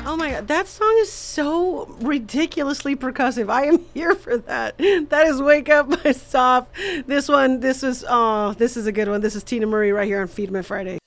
Oh my God, that song is so ridiculously percussive. I am here for that. That is "Wake Up" by Stop. This is a good one. This is Tina Marie right here on Feed My Friday.